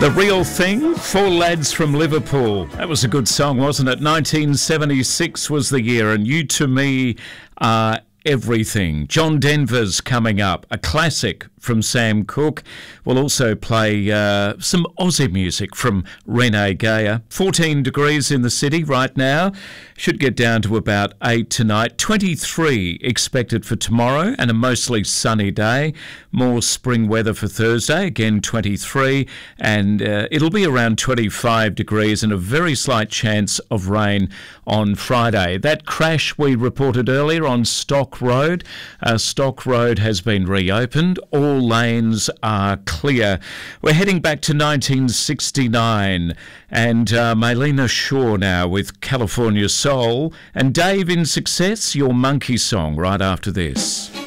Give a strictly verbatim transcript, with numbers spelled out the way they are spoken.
The Real Thing, Four Lads from Liverpool. That was a good song, wasn't it? nineteen seventy-six was the year, and You to Me Are Everything. John Denver's coming up, a classic from Sam Cooke. We'll also play uh, some Aussie music from Renee Geyer. fourteen degrees in the city right now. Should get down to about eight tonight. twenty-three expected for tomorrow and a mostly sunny day. More spring weather for Thursday, again twenty-three. And uh, it'll be around twenty-five degrees and a very slight chance of rain on Friday. That crash we reported earlier on Stock Road. Uh, Stock Road has been reopened. All lanes are clear. We're heading back to nineteen sixty-nine and uh, Maylena Shaw now with California Soul, and Dave in Success, your Monkey song right after this.